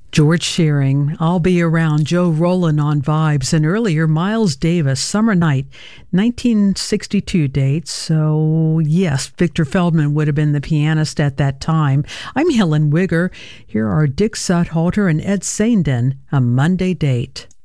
George Shearing, I'll Be Around, Joe Roland on Vibes, and earlier Miles Davis, Summer Night, 1962 date. So yes, Victor Feldman would have been the pianist at that time. I'm Helen Wigger. Here are Dick Suthalter and Ed Sandin, A Monday Date.